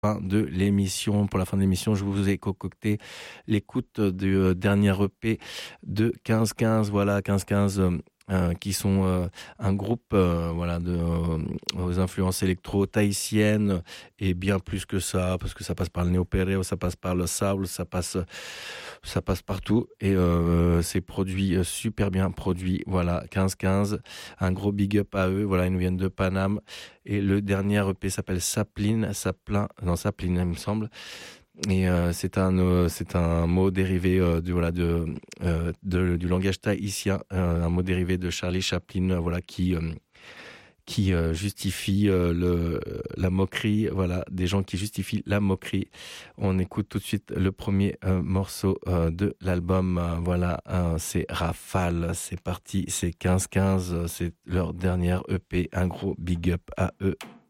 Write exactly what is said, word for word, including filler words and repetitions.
fin de l'émission. Pour la fin de l'émission, je vous ai concocté l'écoute du euh, dernier E P de quinze quinze. Voilà, quinze quinze euh, euh, qui sont euh, un groupe euh, voilà, de, euh, aux influences électro tahitiennes et bien plus que ça, parce que ça passe par le néo-perreo, ça passe par le soul, ça passe, ça passe partout et euh, c'est produit, euh, super bien produit. Voilà, quinze quinze, un gros big up à eux. Voilà, ils nous viennent de Paname. Et le dernier E P s'appelle Sapline, Saplin, non Sapline, il me semble. Et euh, c'est un euh, c'est un mot dérivé euh, du voilà de, euh, de du langage tahitien, euh, un mot dérivé de Charlie Chaplin, euh, voilà qui euh, qui euh, justifie euh, le la moquerie, voilà, des gens qui justifient la moquerie. On écoute tout de suite le premier euh, morceau euh, de l'album. Euh, voilà, euh, c'est Rafale. C'est parti, c'est quinze quinze, euh, c'est leur dernière E P. Un gros big up à eux.